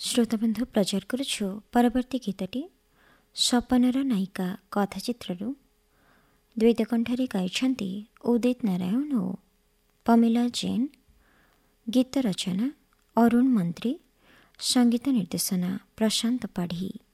ଶ୍ରୋତାବନ୍ଧୁ ପ୍ରଚାର କରୁଛୁ ପରବର୍ତ୍ତୀ ଗୀତଟି ସପନର ନାୟିକା କଥାଚିତ୍ରରୁ ଦ୍ୱୈତ କଣ୍ଠରେ ଗାଇଛନ୍ତି ଉଦିତ ନାରାୟଣ ଓ ପମିଲା ଜୈନ। ଗୀତ ରଚନା ଅରୁଣ ମନ୍ତ୍ରୀ, ସଙ୍ଗୀତ ନିର୍ଦ୍ଦେଶନା ପ୍ରଶାନ୍ତ ପାଢ଼ୀ।